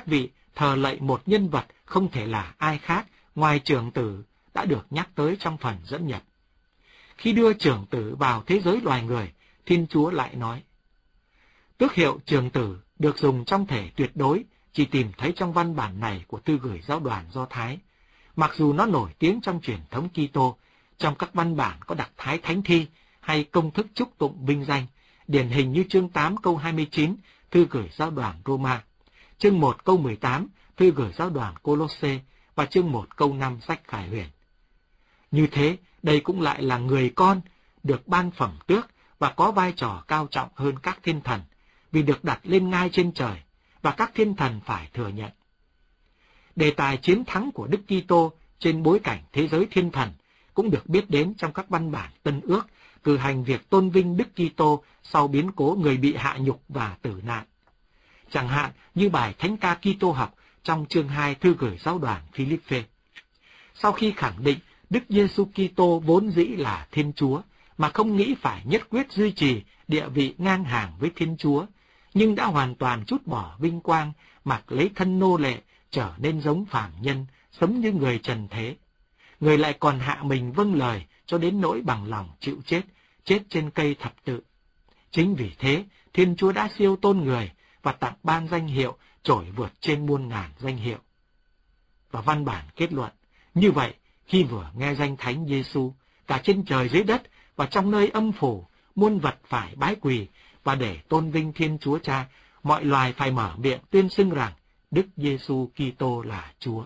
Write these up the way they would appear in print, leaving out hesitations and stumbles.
vị thờ lạy một nhân vật không thể là ai khác ngoài trưởng tử đã được nhắc tới trong phần dẫn nhập. Khi đưa trưởng tử vào thế giới loài người, Thiên Chúa lại nói: tước hiệu trưởng tử được dùng trong thể tuyệt đối chỉ tìm thấy trong văn bản này của thư gửi giáo đoàn Do Thái. Mặc dù nó nổi tiếng trong truyền thống Kitô, trong các văn bản có đặc thái thánh thi hay công thức chúc tụng vinh danh, điển hình như chương 8 câu 29 thư gửi giáo đoàn Roma, chương 1 câu 18 thư gửi giáo đoàn Colosse và chương 1 câu 5 sách Khải Huyền. Như thế, đây cũng lại là người con được ban phẩm tước và có vai trò cao trọng hơn các thiên thần, vì được đặt lên ngai trên trời, và các thiên thần phải thừa nhận. Đề tài chiến thắng của Đức Kitô trên bối cảnh thế giới thiên thần cũng được biết đến trong các văn bản Tân Ước, cử hành việc tôn vinh Đức Kitô sau biến cố người bị hạ nhục và tử nạn. Chẳng hạn như bài Thánh ca Kitô học trong chương 2 thư gửi giáo đoàn Philippe. Sau khi khẳng định Đức Giêsu Kitô vốn dĩ là Thiên Chúa, mà không nghĩ phải nhất quyết duy trì địa vị ngang hàng với Thiên Chúa, nhưng đã hoàn toàn trút bỏ vinh quang, mặc lấy thân nô lệ, trở nên giống phàm nhân, sống như người trần thế. Người lại còn hạ mình vâng lời cho đến nỗi bằng lòng chịu chết, chết trên cây thập tự. Chính vì thế, Thiên Chúa đã siêu tôn người và tặng ban danh hiệu trội vượt trên muôn ngàn danh hiệu. Và văn bản kết luận, như vậy, khi vừa nghe danh Thánh Giêsu, cả trên trời dưới đất và trong nơi âm phủ, muôn vật phải bái quỳ, và để tôn vinh Thiên Chúa Cha, mọi loài phải mở miệng tuyên xưng rằng Đức Giêsu Kitô là Chúa.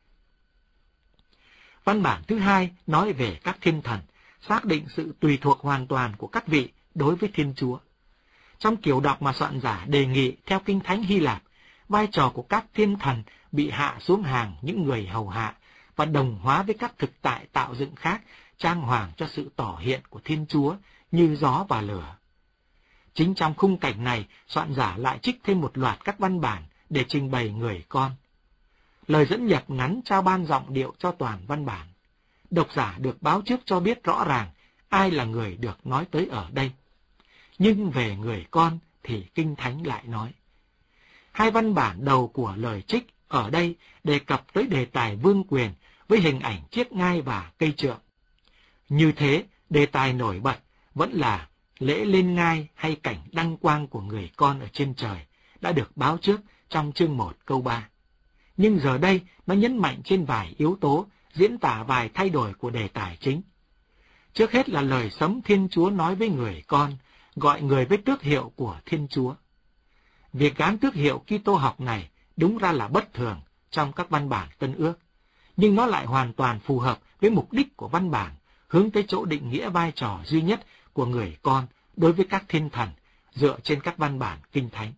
Văn bản thứ hai nói về các thiên thần, xác định sự tùy thuộc hoàn toàn của các vị đối với Thiên Chúa. Trong kiểu đọc mà soạn giả đề nghị theo Kinh Thánh Hy Lạp, vai trò của các thiên thần bị hạ xuống hàng những người hầu hạ và đồng hóa với các thực tại tạo dựng khác, trang hoàng cho sự tỏ hiện của Thiên Chúa như gió và lửa. Chính trong khung cảnh này, soạn giả lại trích thêm một loạt các văn bản để trình bày người con. Lời dẫn nhập ngắn trao ban giọng điệu cho toàn văn bản. Độc giả được báo trước cho biết rõ ràng ai là người được nói tới ở đây. Nhưng về người con thì Kinh Thánh lại nói. Hai văn bản đầu của lời trích ở đây đề cập tới đề tài vương quyền với hình ảnh chiếc ngai và cây trượng. Như thế, đề tài nổi bật vẫn là lễ lên ngai hay cảnh đăng quang của người con ở trên trời đã được báo trước trong chương 1 câu 3. Nhưng giờ đây nó nhấn mạnh trên vài yếu tố, diễn tả vài thay đổi của đề tài chính. Trước hết là lời sấm Thiên Chúa nói với người con, gọi người với tước hiệu của Thiên Chúa. Việc gán tước hiệu Kitô học này đúng ra là bất thường trong các văn bản Tân Ước, nhưng nó lại hoàn toàn phù hợp với mục đích của văn bản, hướng tới chỗ định nghĩa vai trò duy nhất của người con đối với các thiên thần dựa trên các văn bản Kinh Thánh.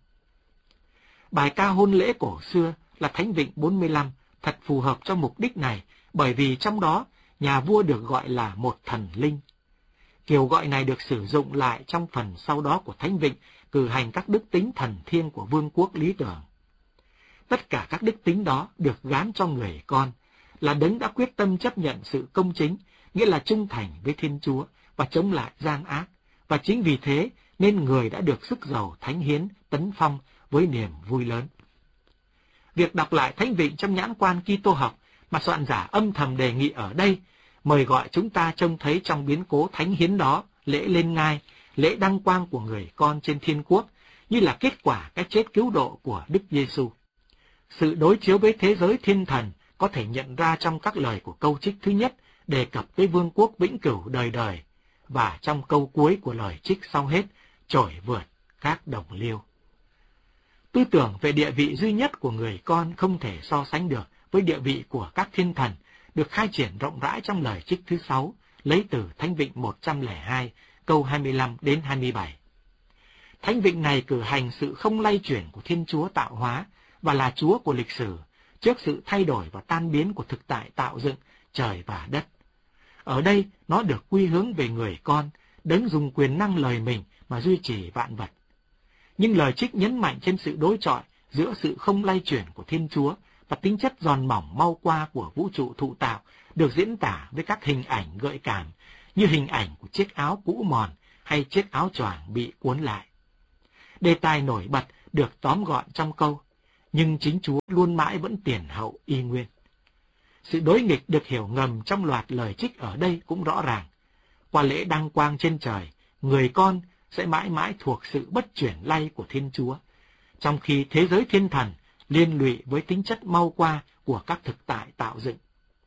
Bài ca hôn lễ cổ xưa là Thánh Vịnh 45 thật phù hợp cho mục đích này, bởi vì trong đó nhà vua được gọi là một thần linh. Kiểu gọi này được sử dụng lại trong phần sau đó của Thánh Vịnh, cử hành các đức tính thần thiêng của vương quốc lý tưởng. Tất cả các đức tính đó được gán cho người con, là đấng đã quyết tâm chấp nhận sự công chính, nghĩa là trung thành với Thiên Chúa và chống lại gian ác, và chính vì thế nên người đã được sức giàu thánh hiến tấn phong với niềm vui lớn. Việc đọc lại Thánh Vịnh trong nhãn quan Kitô học mà soạn giả âm thầm đề nghị ở đây, mời gọi chúng ta trông thấy trong biến cố thánh hiến đó, lễ lên ngai, lễ đăng quang của người con trên thiên quốc, như là kết quả cái chết cứu độ của Đức Giêsu. Sự đối chiếu với thế giới thiên thần có thể nhận ra trong các lời của câu trích thứ nhất đề cập tới vương quốc vĩnh cửu đời đời, và trong câu cuối của lời trích sau hết, trội vượt các đồng liêu. Tư tưởng về địa vị duy nhất của người con không thể so sánh được với địa vị của các thiên thần, được khai triển rộng rãi trong lời trích thứ 6, lấy từ Thánh Vịnh 102, câu 25 đến 27. Thánh Vịnh này cử hành sự không lay chuyển của Thiên Chúa tạo hóa và là Chúa của lịch sử, trước sự thay đổi và tan biến của thực tại tạo dựng trời và đất. Ở đây, nó được quy hướng về người con, đấng dùng quyền năng lời mình mà duy trì vạn vật. Nhưng lời trích nhấn mạnh trên sự đối chọi giữa sự không lay chuyển của Thiên Chúa và tính chất giòn mỏng mau qua của vũ trụ thụ tạo, được diễn tả với các hình ảnh gợi cảm, như hình ảnh của chiếc áo cũ mòn hay chiếc áo choàng bị cuốn lại. Đề tài nổi bật được tóm gọn trong câu: nhưng chính Chúa luôn mãi vẫn tiền hậu y nguyên. Sự đối nghịch được hiểu ngầm trong loạt lời trích ở đây cũng rõ ràng. Qua lễ đăng quang trên trời, người con sẽ mãi mãi thuộc sự bất chuyển lay của Thiên Chúa, trong khi thế giới thiên thần liên lụy với tính chất mau qua của các thực tại tạo dựng.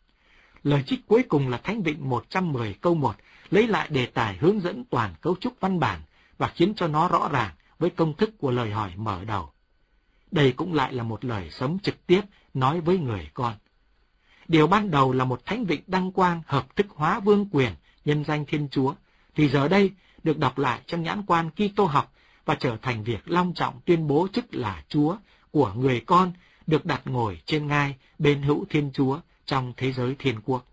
Lời trích cuối cùng là Thánh Vịnh 110 câu 1, lấy lại đề tài hướng dẫn toàn cấu trúc văn bản và khiến cho nó rõ ràng với công thức của lời hỏi mở đầu. Đây cũng lại là một lời sống trực tiếp nói với người con. Điều ban đầu là một Thánh Vịnh đăng quang hợp thức hóa vương quyền nhân danh Thiên Chúa, thì giờ đây được đọc lại trong nhãn quan Kitô học và trở thành việc long trọng tuyên bố chức là Chúa của người con được đặt ngồi trên ngai bên hữu Thiên Chúa trong thế giới thiên quốc.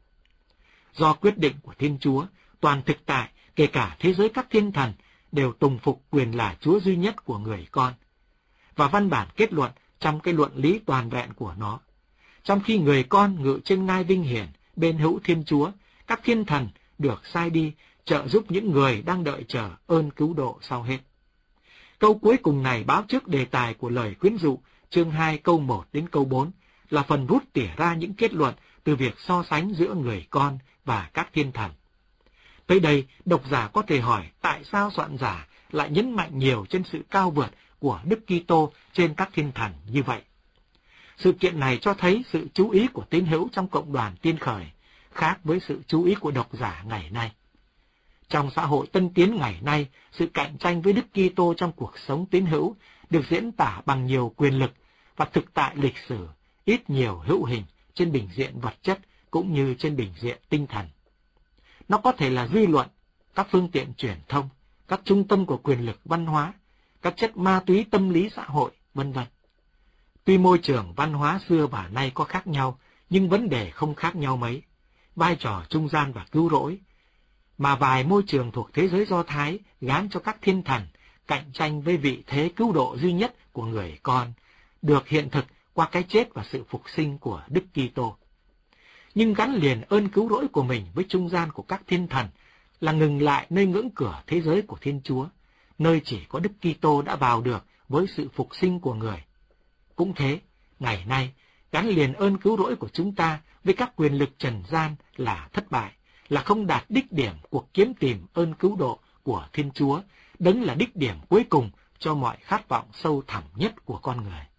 Do quyết định của Thiên Chúa, toàn thực tại, kể cả thế giới các thiên thần, đều tùng phục quyền là Chúa duy nhất của người con. Và văn bản kết luận trong cái luận lý toàn vẹn của nó. Trong khi người con ngự trên ngai vinh hiển bên hữu Thiên Chúa, các thiên thần được sai đi trợ giúp những người đang đợi chờ ơn cứu độ sau hết. Câu cuối cùng này báo trước đề tài của lời khuyến dụ, chương 2 câu 1 đến câu 4, là phần rút tỉa ra những kết luận từ việc so sánh giữa người con và các thiên thần. Tới đây, độc giả có thể hỏi tại sao soạn giả lại nhấn mạnh nhiều trên sự cao vượt của Đức Kitô trên các thiên thần như vậy. Sự kiện này cho thấy sự chú ý của tín hữu trong cộng đoàn tiên khởi, khác với sự chú ý của độc giả ngày nay. Trong xã hội tân tiến ngày nay, sự cạnh tranh với Đức Kitô trong cuộc sống tín hữu được diễn tả bằng nhiều quyền lực và thực tại lịch sử, ít nhiều hữu hình trên bình diện vật chất cũng như trên bình diện tinh thần. Nó có thể là dư luận, các phương tiện truyền thông, các trung tâm của quyền lực văn hóa, các chất ma túy tâm lý xã hội, vân vân. Tuy môi trường văn hóa xưa và nay có khác nhau, nhưng vấn đề không khác nhau mấy. Vai trò trung gian và cứu rỗi, mà vài môi trường thuộc thế giới Do Thái gán cho các thiên thần cạnh tranh với vị thế cứu độ duy nhất của người con, được hiện thực qua cái chết và sự phục sinh của Đức Kitô. Nhưng gắn liền ơn cứu rỗi của mình với trung gian của các thiên thần là ngừng lại nơi ngưỡng cửa thế giới của Thiên Chúa, nơi chỉ có Đức Kitô đã vào được với sự phục sinh của người. Cũng thế, ngày nay, gắn liền ơn cứu rỗi của chúng ta với các quyền lực trần gian là thất bại, là không đạt đích điểm cuộc kiếm tìm ơn cứu độ của Thiên Chúa, đấng là đích điểm cuối cùng cho mọi khát vọng sâu thẳm nhất của con người.